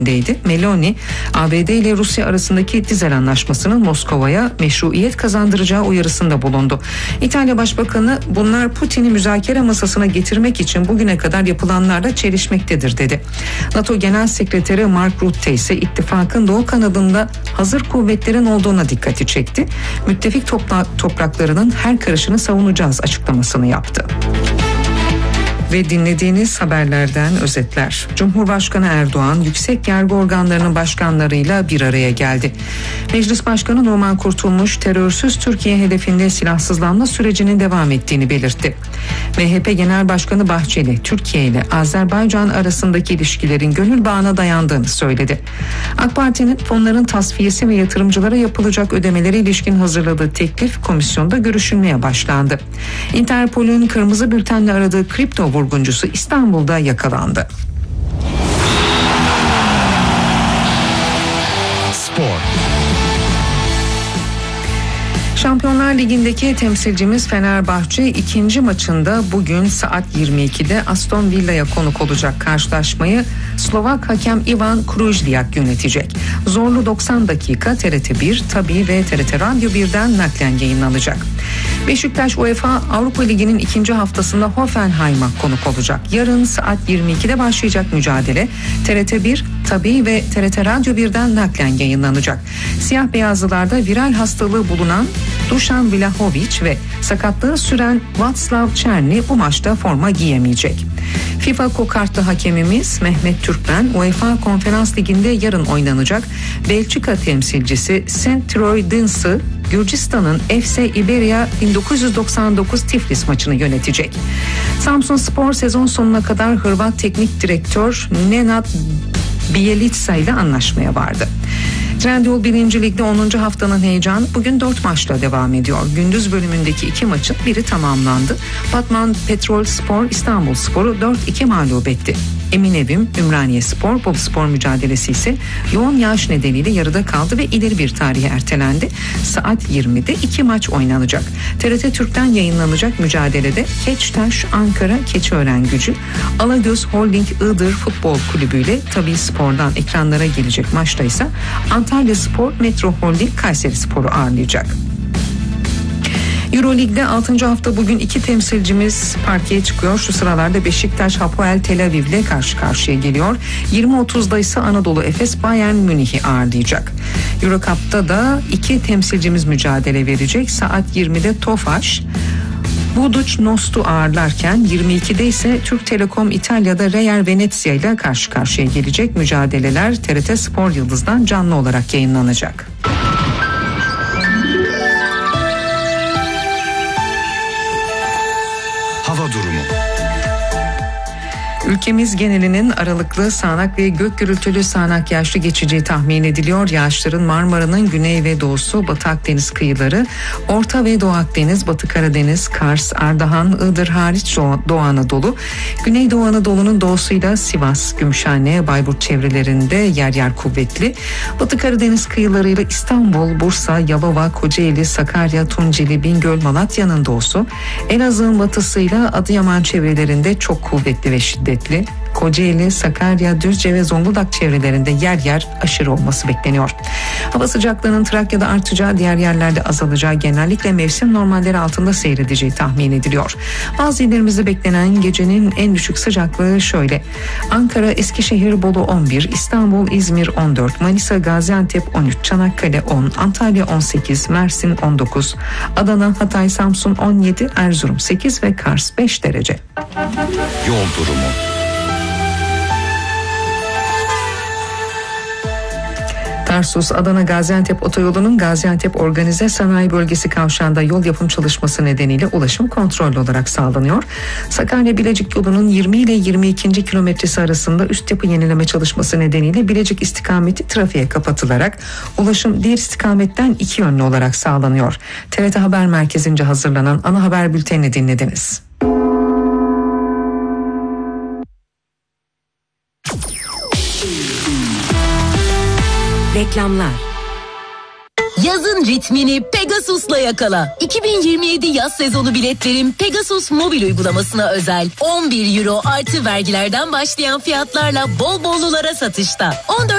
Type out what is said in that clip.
Meloni, ABD ile Rusya arasındaki Dizel Anlaşması'nın Moskova'ya meşruiyet kazandıracağı uyarısında bulundu. İtalya Başbakanı, bunlar Putin'i müzakere masasına getirmek için bugüne kadar yapılanlarla çelişmektedir dedi. NATO Genel Sekreteri Mark Rutte ise ittifakın doğu kanadında hazır kuvvetlerin olduğuna dikkati çekti. Müttefik topraklarının her karışını savunacağız açıklamasını yaptı. Ve dinlediğiniz haberlerden özetler. Cumhurbaşkanı Erdoğan yüksek yargı organlarının başkanlarıyla bir araya geldi. Meclis Başkanı Numan Kurtulmuş, terörsüz Türkiye hedefinde silahsızlanma sürecinin devam ettiğini belirtti. MHP Genel Başkanı Bahçeli, Türkiye ile Azerbaycan arasındaki ilişkilerin gönül bağına dayandığını söyledi. AK Parti'nin fonların tasfiyesi ve yatırımcılara yapılacak ödemelere ilişkin hazırladığı teklif komisyonda görüşülmeye başlandı. Interpol'ün kırmızı bültenle aradığı kripto vurguncusu İstanbul'da yakalandı. Spor. Şampiyonlar Ligi'ndeki temsilcimiz Fenerbahçe ikinci maçında bugün saat 22'de Aston Villa'ya konuk olacak. Karşılaşmayı Slovak hakem Ivan Krujliak yönetecek. Zorlu 90 dakika TRT 1, Tabii ve TRT Radyo 1'den naklen yayınlanacak. Beşiktaş UEFA Avrupa Ligi'nin ikinci haftasında Hoffenheim'a konuk olacak. Yarın saat 22'de başlayacak mücadele TRT 1, Tabii ve TRT Radyo 1'den naklen yayınlanacak. Siyah beyazlılarda viral hastalığı bulunan Dušan Vlahović ve sakatlığı süren Václav Černý bu maçta forma giyemeyecek. FIFA kokartlı hakemimiz Mehmet Türkmen, UEFA Konferans Ligi'nde yarın oynanacak Belçika temsilcisi St. Troydense Gürcistan'ın FC Iberia 1999 Tiflis maçını yönetecek. Samsunspor sezon sonuna kadar Hırvat teknik direktör Nenad Bjelica ile anlaşmaya vardı. Trendyol 1. Lig'de 10. haftanın heyecanı bugün 4 maçla devam ediyor. Gündüz bölümündeki 2 maçın biri tamamlandı. Batman Petrolspor İstanbulspor'u 4-2 mağlup etti. Eminevim Ümraniyespor Boluspor mücadelesi ise yoğun yağış nedeniyle yarıda kaldı ve ileri bir tarihe ertelendi. Saat 20'de 2 maç oynanacak. TRT Türk'ten yayınlanacak mücadelede Keçtaş Ankara Keçiören-Gücü, Alagöz Holding Iğdır Futbol Kulübü ile Tabii Spor'dan ekranlara gelecek maçta ise Antalyaspor Metro Holding Kayserispor'u ağırlayacak. Euroleague'de 6. hafta bugün 2 temsilcimiz parkeye çıkıyor. Şu sıralarda Beşiktaş Hapoel Tel Aviv ile karşı karşıya geliyor. 20.30'da ise Anadolu Efes Bayern Münih'i ağırlayacak. Eurocup'ta da 2 temsilcimiz mücadele verecek. Saat 20'de Tofaş Budućnost'u ağırlarken 22'de ise Türk Telekom İtalya'da Real Venezia ile karşı karşıya gelecek. Mücadeleler TRT Spor Yıldız'dan canlı olarak yayınlanacak. Hava durumu. Ülkemiz genelinin aralıklı sağanak ve gök gürültülü sağanak yağışlı geçeceği tahmin ediliyor. Yağışların Marmara'nın güney ve doğusu, Batı Akdeniz kıyıları, Orta ve Doğu Akdeniz, Batı Karadeniz, Kars, Ardahan, Iğdır hariç Doğu Anadolu, Güneydoğu Anadolu'nun doğusuyla Sivas, Gümüşhane, Bayburt çevrelerinde yer yer kuvvetli. Batı Karadeniz kıyılarıyla İstanbul, Bursa, Yalova, Kocaeli, Sakarya, Tunceli, Bingöl, Malatya'nın doğusu, Elazığ'ın batısıyla Adıyaman çevrelerinde çok kuvvetli ve şiddetli. Kocaeli, Sakarya, Düzce ve Zonguldak çevrelerinde yer yer aşırı olması bekleniyor. Hava sıcaklığının Trakya'da artacağı, diğer yerlerde azalacağı, genellikle mevsim normalleri altında seyredeceği tahmin ediliyor. Bazı illerimizde beklenen gecenin en düşük sıcaklığı şöyle: Ankara, Eskişehir, Bolu 11, İstanbul, İzmir 14, Manisa, Gaziantep 13, Çanakkale 10, Antalya 18, Mersin 19, Adana, Hatay, Samsun 17, Erzurum 8 ve Kars 5 derece. Yol durumu. Tarsus Adana Gaziantep otoyolunun Gaziantep Organize Sanayi Bölgesi kavşağında yol yapım çalışması nedeniyle ulaşım kontrollü olarak sağlanıyor. Sakarya Bilecik yolunun 20 ile 22. kilometresi arasında üst yapı yenileme çalışması nedeniyle Bilecik istikameti trafiğe kapatılarak ulaşım diğer istikametten 2 yönlü olarak sağlanıyor. TRT Haber Merkezi'nce hazırlanan ana haber bültenini dinlediniz. Reklamlar. Yazın ritmini Pegasus'la yakala. 2027 yaz sezonu biletlerim Pegasus mobil uygulamasına özel 11 euro artı vergilerden başlayan fiyatlarla bol bollulara satışta. 14